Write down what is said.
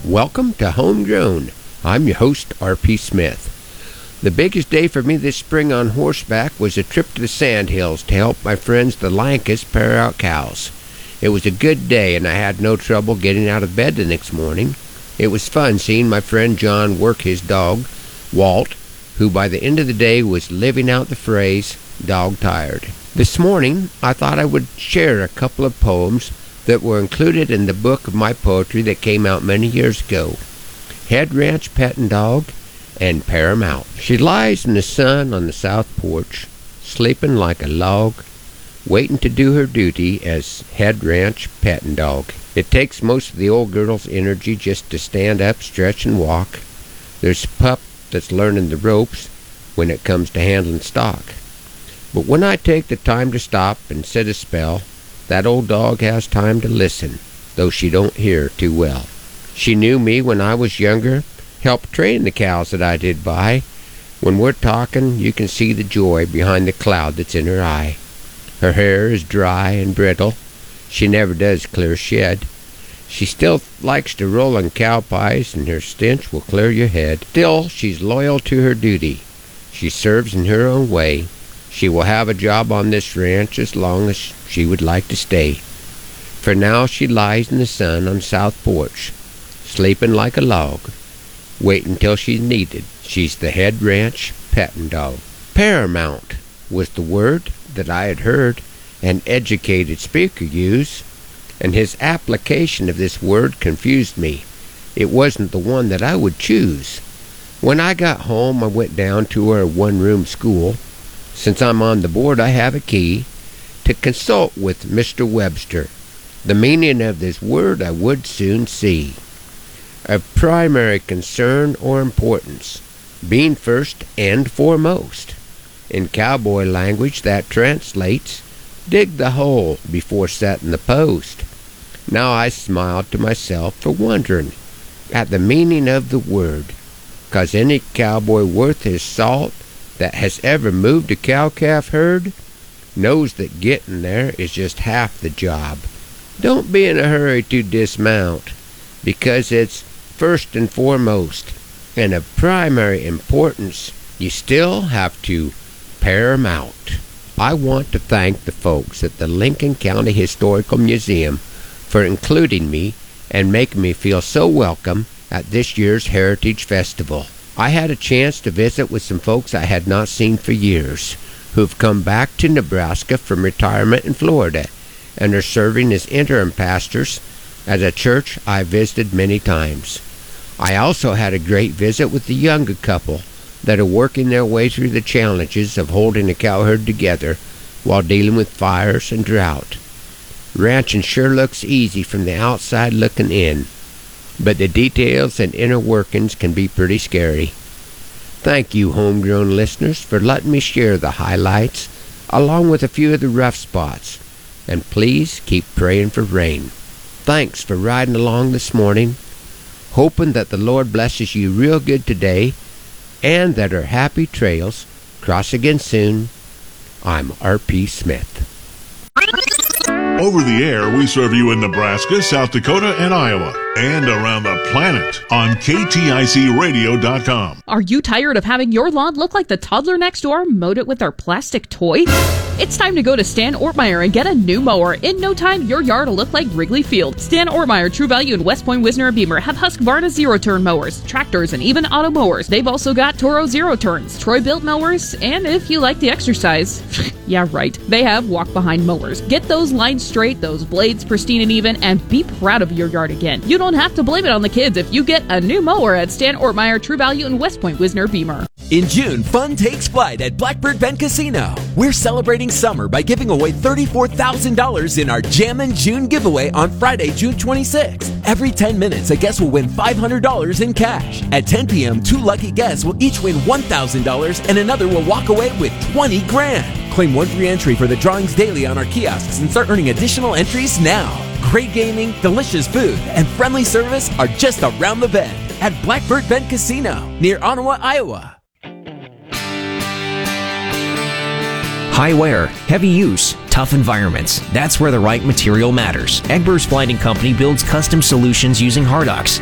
Welcome to Homegrown. I'm your host, R.P. Smith. The biggest day for me this spring on horseback was a trip to the Sandhills to help my friends the Lankus pair out cows. It was a good day and I had no trouble getting out of bed the next morning. It was fun seeing my friend John work his dog, Walt, who by the end of the day was living out the phrase, dog tired. This morning, I thought I would share a couple of poems that were included in the book of my poetry that came out many years ago. Head Ranch Petting Dog and Paramount. She lies in the sun on the south porch, sleeping like a log, waiting to do her duty as Head Ranch Petting Dog. It takes most of the old girl's energy just to stand up, stretch, and walk. There's a pup that's learning the ropes when it comes to handling stock. But when I take the time to stop and sit a spell, that old dog has time to listen, though she don't hear too well. She knew me when I was younger, helped train the cows that I did buy. When we're talking, you can see the joy behind the cloud that's in her eye. Her hair is dry and brittle. She never does clear shed. She still likes to roll on cow pies, and her stench will clear your head. Still, she's loyal to her duty. She serves in her own way. She will have a job on this ranch as long as she would like to stay. For now she lies in the sun on south porch, sleeping like a log, waiting till she's needed. She's the Head Ranch Petting Dog. Paramount was the word that I had heard an educated speaker use, and his application of this word confused me. It wasn't the one that I would choose. When I got home, I went down to our one-room school. Since I'm on the board, I have a key to consult with Mr. Webster. The meaning of this word I would soon see. Of primary concern or importance, being first and foremost. In cowboy language, that translates, dig the hole before setting the post. Now I smiled to myself for wondering at the meaning of the word, 'cause any cowboy worth his salt that has ever moved a cow-calf herd knows that getting there is just half the job. Don't be in a hurry to dismount, because it's first and foremost, and of primary importance. You still have to paramount. I want to thank the folks at the Lincoln County Historical Museum for including me and making me feel so welcome at this year's Heritage Festival. I had a chance to visit with some folks I had not seen for years, who've come back to Nebraska from retirement in Florida and are serving as interim pastors at a church I visited many times. I also had a great visit with the younger couple that are working their way through the challenges of holding a cow herd together while dealing with fires and drought. Ranching sure looks easy from the outside looking in, but the details and inner workings can be pretty scary. Thank you, Homegrown listeners, for letting me share the highlights along with a few of the rough spots. And please keep praying for rain. Thanks for riding along this morning, hoping that the Lord blesses you real good today and that our happy trails cross again soon. I'm R.P. Smith. Over the air, we serve you in Nebraska, South Dakota, and Iowa, and around the planet on KTICradio.com. Are you tired of having your lawn look like the toddler next door mowed it with their plastic toy? It's time to go to Stan Ortmeyer and get a new mower. In no time, your yard will look like Wrigley Field. Stan Ortmeyer, True Value in West Point, Wisner, and Beamer have Husqvarna zero-turn mowers, tractors, and even auto mowers. They've also got Toro zero-turns, Troy-built mowers, and if you like the exercise, yeah, right, they have walk-behind mowers. Get those lines straight, those blades pristine and even, and be proud of your yard again. You don't have to blame it on the kids if you get a new mower at Stan Ortmeyer, True Value in West Point, Wisner, Beamer. In June, fun takes flight at Blackbird Bend Casino. We're celebrating summer by giving away $34,000 in our Jammin' June giveaway on Friday, June 26th. Every 10 minutes, a guest will win $500 in cash. At 10 p.m., 2 lucky guests will each win $1,000 and another will walk away with $20 grand. Claim one free entry for the drawings daily on our kiosks and start earning additional entries now. Great gaming, delicious food, and friendly service are just around the bend at Blackbird Bend Casino near Ottawa, Iowa. High wear, heavy use, tough environments. That's where the right material matters. Egber's Flighting Company builds custom solutions using Hardox.